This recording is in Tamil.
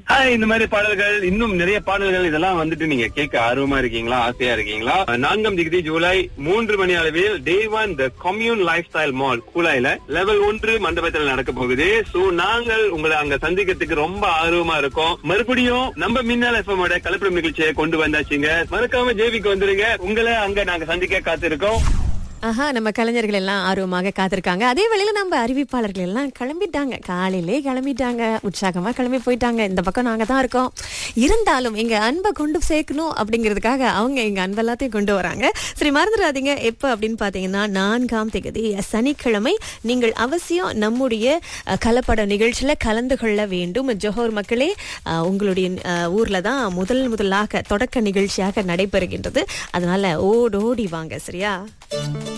இந்த மாதிரி பாடல்கள், இன்னும் நிறைய பாடல்கள் இதெல்லாம் வந்துட்டு நீங்க கேட்க ஆர்வமா இருக்கீங்களா, ஆசையா இருக்கீங்களா? 4ஆம் தேதி ஜூலை 3 மணி அளவில் Day 1 The Commune Lifestyle Mall கூலாயில level 1 மண்டபத்தில் நடக்க போகுது. சோ நாங்கள் உங்களை அங்க சந்திக்கிறதுக்கு ரொம்ப ஆர்வமா இருக்கோம். மறுபடியும் நம்ம மின்னல் FM ஓட கலப்படம் நிகழ்ச்சியை கொண்டு வந்தாச்சுங்க. மறக்காம ஜேவிக்கு வந்துருங்க. உங்களை அங்க நாங்க சந்திக்க காத்திருக்கோம். நம்ம கலைஞர்கள் எல்லாம் ஆர்வமாக காத்திருக்காங்க. அதே வேளையில நம்ம அறிவிப்பாளர்கள் எல்லாம் கிளம்பிட்டாங்க, காலையிலே கிளம்பிட்டாங்க, உற்சாகமா கிளம்பி போயிட்டாங்க. இந்த பக்கம் நாங்க தான் இருக்கோம். இருந்தாலும் எங்க அன்பை கொண்டு சேர்க்கணும் அப்படிங்கிறதுக்காக அவங்க எங்க அன்பு எல்லாத்தையும் கொண்டு வராங்க. சரி, மறந்துடாதீங்க. எப்ப அப்படின்னு பாத்தீங்கன்னா 4ஆம் தேதி சனிக்கிழமை நீங்கள் அவசியம் நம்முடைய கலப்பட நிகழ்ச்சியில கலந்து கொள்ள வேண்டும். ஜோஹர் மக்களே, உங்களுடைய ஊர்ல தான் முதலாக தொடக்க நிகழ்ச்சியாக நடைபெறுகின்றது. அதனால ஓடோடி வாங்க. சரியா?